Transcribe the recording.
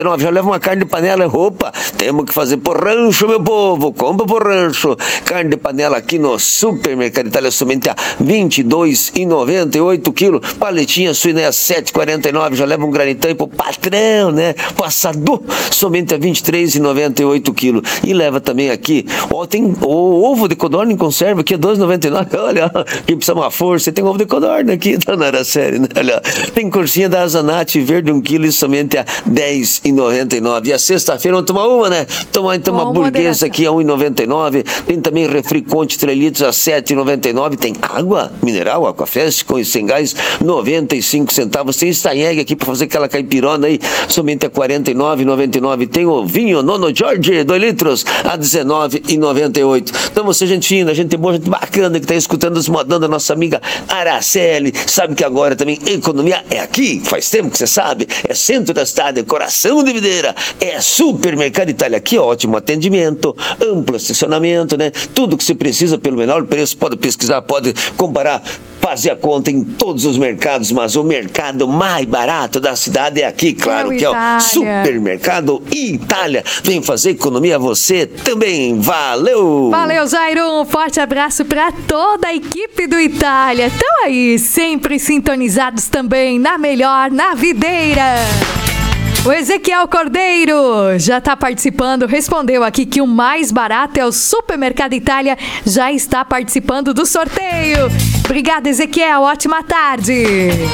Já leva uma carne de panela. Opa, temos que fazer por rancho, meu povo. Compra por rancho. Carne de panela aqui no Supermercado Itália, somente a R$ 22,98 quilos. Paletinha suína a R$ 7,49. Já leva um granitão aí pro patrão, né? Pro assador, somente a R$ 23,98 quilos. E leva também aqui, ó, tem o ovo de codorna em conserva, aqui é R$ 2,99. Olha, que precisa uma força. Tem ovo de codorna aqui, tá na Araceli, né? Olha, tem coxinha da Azanate verde, 1 quilo, e somente a R$ 10,99. E a sexta-feira vamos tomar uma, né? Tomar então uma burguesa aqui a R$ 1,99. Tem também refri Conte 3 litros a R$ 7,99. Tem água mineral, Aquafest, com e sem gás, 95 centavos. Tem Steinegg aqui para fazer aquela caipirona aí, somente a R$ 49,99. Tem o vinho Nono Jorge, 2 litros, a R$ 19,98. Então você, gente fina, gente boa, gente bacana que tá escutando os modão da nossa amiga Araceli, sabe que agora também economia é aqui, faz tempo que você sabe, é centro da cidade, coração de Videira, é Supermercado Itália, aqui ótimo atendimento, amplo estacionamento, né? Tudo que você precisa pelo menor preço, pode pesquisar, pode comparar, fazer a conta em todos os mercados, mas o mercado mais barato da cidade é aqui, claro, que é o Supermercado Itália. Vem fazer economia você também. Valeu! Valeu, Jairo. Um forte abraço para toda a equipe do Itália. Estão aí, sempre sintonizados também na melhor, na videira. O Ezequiel Cordeiro já está participando, respondeu aqui que o mais barato é o Supermercado Itália, já está participando do sorteio. Obrigada, Ezequiel, ótima tarde.